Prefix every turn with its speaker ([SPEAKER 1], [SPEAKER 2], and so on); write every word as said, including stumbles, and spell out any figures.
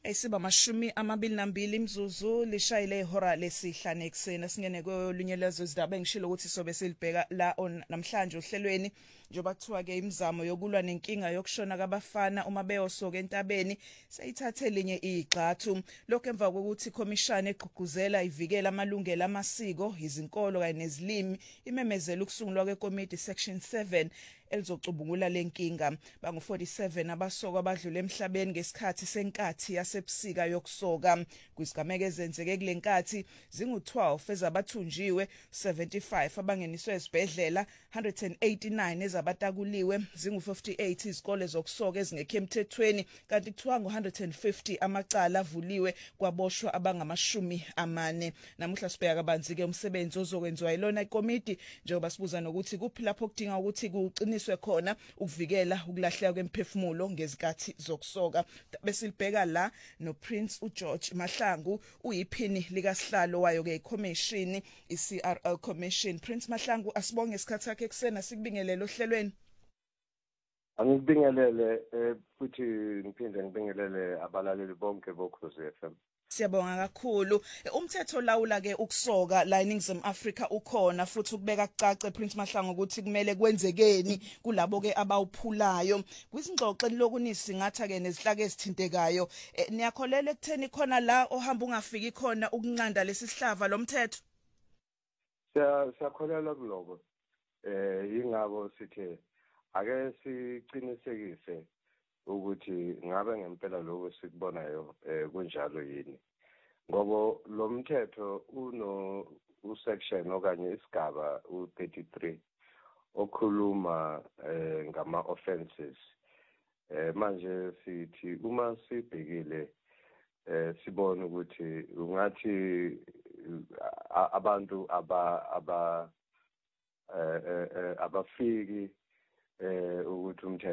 [SPEAKER 1] Isiba mashumi amabili nambili imzuzu lishayile ihora lesihlanu ekseni singene kolunye lezo zindaba engishilo ukuthi sobe silibheka la on namhlanje ohlelweni njoba kuthiwa ke imizamo yokulwa nenkinga yokushona kabafana uma beyosoka entabeni seyithathe linye igxathu lokho emva kokuthi ikhomishana egqugquzela ivikela amalungelo amasiko izinkolo kanye nezilimi imemezela ukusungulwa kwekomiti section seven elizocubungula lenkinga bangu forty-seven abasoka abadlule emhlabeni ngesikhathi senkathi yasebusika yokusoka kwisigameke ezenzeke kulenkathi zingu twelve ezabathunjiwe seventy-five abangeniswe esibhedlela one hundred eighty-nine ezabatakuliwe zingu fifty-eight izikole zokusoka ezingekho emthethweni kanti kuthiwa ngu one hundred fifty amacala avuliwe kwaboshwa abangamashumi amane namuhla sibheka kabanzi ke umsebenzi ozokwenziwa yilona ikomiti njengoba sibuza nokuthi kuphi lapho kudinga ukuthi kuqini iswe khona ukuvikela ukulahleka kwemphefumulo ngezikathi zokusoka besilibheka la no Prince uGeorge Mahlangu uyiphini likasihlalo wayo ke iCommission iC R L Commission. Prince Mahlangu asibonge isikhathi sakhe eksena sikubingelele ohlelweni.
[SPEAKER 2] Angibingelele futhi ngiphinde ngibingelele abalaleli bonke boKhosi F M.
[SPEAKER 1] Siyabonga kakhulu. Umthetho lawula ke ukusoka la eNingizimu Afrika ukhona futhi ukubeka kucace Prince Mahlangu ukuthi kumele kwenzekeni kulabo ke abawuphulayo. Kwisingxoxo lokunisingatha ke nezihlaka ezithintekayo niyakholela ekutheni khona la ohamba ungafiki khona ukunqanda lesisihlava lomthetho.
[SPEAKER 2] Siya siyakholela kuloko. Eh ingabo sithi ake siqinisekise ukuthi ngabe ngempela lokho sikubonayo eh kunjalo yini ngoba lo mthetho uno usection okanye isigaba u thirty-three okhuluma eh ngama offenses eh manje sithi uma sibhekile eh sibona ukuthi ungathi abantu aba aba eh abafiki eh ukuthi umthetho